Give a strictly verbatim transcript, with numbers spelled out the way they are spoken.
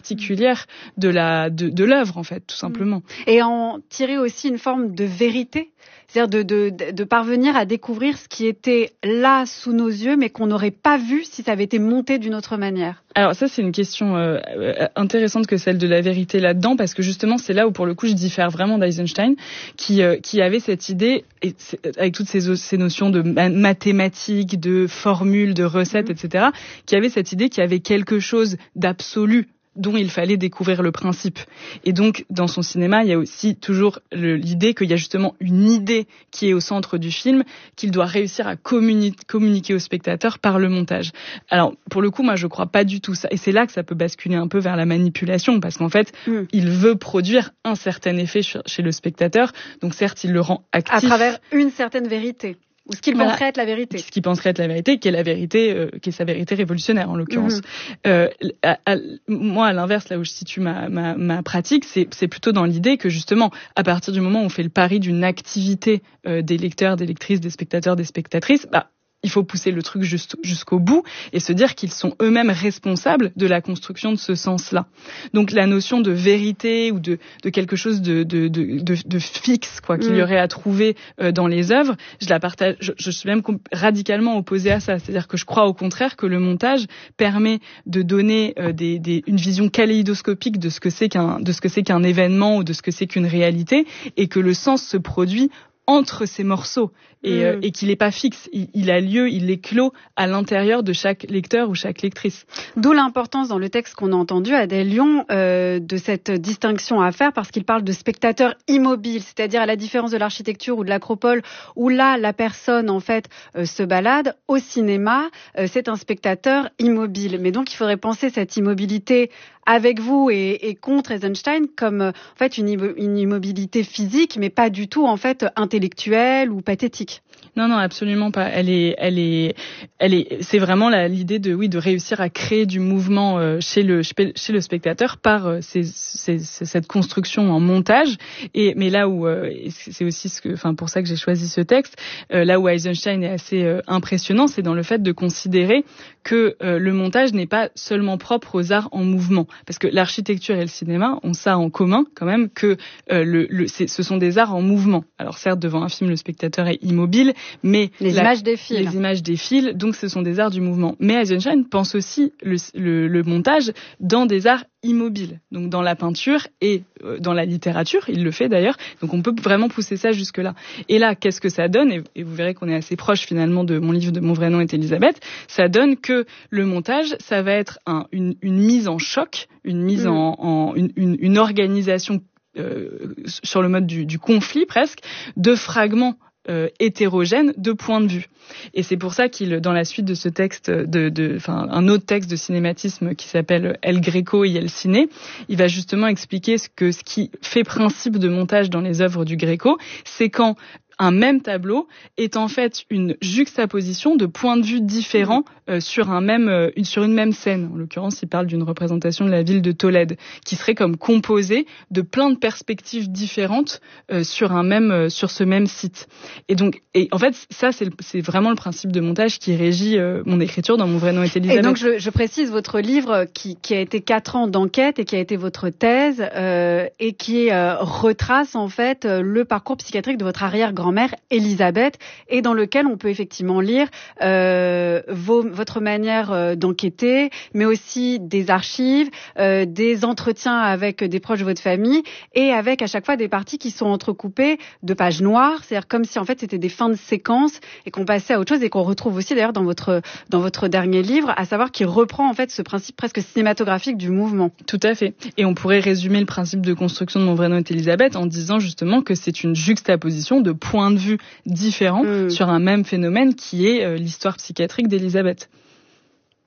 particulière de la de, de l'œuvre en fait, tout simplement. Et en tirer aussi une forme de vérité, c'est-à-dire de, de, de parvenir à découvrir ce qui était là sous nos yeux, mais qu'on n'aurait pas vu si ça avait été monté d'une autre manière. Alors ça, c'est une question euh, intéressante que celle de la vérité là-dedans, parce que justement, c'est là où pour le coup, je diffère vraiment d'Eisenstein, qui euh, qui avait cette idée, et avec toutes ces, ces notions de mathématiques, de formules, de recettes, mmh. et cetera, qui avait cette idée qu'il y avait quelque chose d'absolu dont il fallait découvrir le principe. Et donc, dans son cinéma, il y a aussi toujours le, l'idée qu'il y a justement une idée qui est au centre du film, qu'il doit réussir à communi- communiquer au spectateur par le montage. Alors, pour le coup, moi, je crois pas du tout ça. Et c'est là que ça peut basculer un peu vers la manipulation, parce qu'en fait, mmh. il veut produire un certain effet chez le spectateur. Donc, certes, il le rend actif. À travers une certaine vérité. Ou ce qu'il voilà. penserait être la vérité. Ce qu'il penserait être la vérité, qui est la vérité, euh, qui est sa vérité révolutionnaire en l'occurrence. Mmh. Euh, à, à, moi, à l'inverse, là où je situe ma, ma, ma pratique, c'est, c'est plutôt dans l'idée que justement, à partir du moment où on fait le pari d'une activité euh, des lecteurs, des lectrices, des spectateurs, des spectatrices, bah il faut pousser le truc juste, jusqu'au bout et se dire qu'ils sont eux-mêmes responsables de la construction de ce sens-là. Donc la notion de vérité ou de, de quelque chose de, de, de, de, de fixe, quoi, qu'il y aurait à trouver euh, dans les œuvres, je la partage. Je, je suis même radicalement opposée à ça. C'est-à-dire que je crois au contraire que le montage permet de donner euh, des, des, une vision kaléidoscopique de ce que c'est qu'un, de ce que c'est qu'un événement ou de ce que c'est qu'une réalité, et que le sens se produit entre ces morceaux et, mmh. euh, et qu'il n'est pas fixe. Il, il a lieu, il éclot à l'intérieur de chaque lecteur ou chaque lectrice. D'où l'importance dans le texte qu'on a entendu, Adèle Lyon, euh, de cette distinction à faire, parce qu'il parle de spectateur immobile, c'est-à-dire à la différence de l'architecture ou de l'acropole, où là, la personne, en fait, euh, se balade. Au cinéma, euh, c'est un spectateur immobile. Mais donc, il faudrait penser cette immobilité avec vous et, et contre Eisenstein comme euh, en fait une, une immobilité physique, mais pas du tout en fait intellectuelle ou pathétique. Non, non, absolument pas. Elle est, elle est, elle est. C'est vraiment la, l'idée de, oui, de réussir à créer du mouvement euh, chez le, chez le spectateur par euh, ces, ces, cette construction en montage. Et mais là où, euh, c'est aussi ce que, enfin, pour ça que j'ai choisi ce texte. Euh, là où Eisenstein est assez euh, impressionnant, c'est dans le fait de considérer que euh, le montage n'est pas seulement propre aux arts en mouvement, parce que l'architecture et le cinéma ont ça en commun quand même, que euh, le, le, c'est, ce sont des arts en mouvement. Alors certes, devant un film, le spectateur est immobile, mais les la, images défilent. Les images défilent, donc ce sont des arts du mouvement. Mais Eisenstein pense aussi le, le, le montage dans des arts immobiles, donc dans la peinture et euh, dans la littérature, il le fait d'ailleurs, donc on peut vraiment pousser ça jusque-là. Et là, qu'est-ce que ça donne, et, et vous verrez qu'on est assez proche finalement de mon livre de Mon vrai nom est Elisabeth, ça donne que le montage, ça va être un, une, une mise en choc, une mise mmh. en, en une, une, une organisation euh, sur le mode du, du conflit presque, de fragments Euh, hétérogène de points de vue. Et c'est pour ça qu'il, dans la suite de ce texte, de, de, enfin, un autre texte de cinématisme qui s'appelle El Greco y el Cine, il va justement expliquer ce que ce qui fait principe de montage dans les œuvres du Greco, c'est quand un même tableau est en fait une juxtaposition de points de vue différents euh, sur un même, euh, sur une même scène. En l'occurrence, il parle d'une représentation de la ville de Tolède, qui serait comme composée de plein de perspectives différentes euh, sur un même, euh, sur ce même site. Et donc, et en fait, ça, c'est, le, c'est vraiment le principe de montage qui régit euh, mon écriture dans Mon vrai nom est Elisabeth. Et donc, je, je précise votre livre qui, qui a été quatre ans d'enquête et qui a été votre thèse euh, et qui euh, retrace en fait le parcours psychiatrique de votre arrière-grand mère Elisabeth, et dans lequel on peut effectivement lire euh, vos, votre manière euh, d'enquêter, mais aussi des archives, euh, des entretiens avec des proches de votre famille, et avec à chaque fois des parties qui sont entrecoupées de pages noires, c'est-à-dire comme si en fait c'était des fins de séquence et qu'on passait à autre chose, et qu'on retrouve aussi d'ailleurs dans votre dans votre dernier livre, à savoir qu'il reprend en fait ce principe presque cinématographique du mouvement. Tout à fait. Et on pourrait résumer le principe de construction de Mon vrai nom est Elisabeth en disant justement que c'est une juxtaposition de points de vue différents mmh. sur un même phénomène qui est euh, l'histoire psychiatrique d'Elisabeth.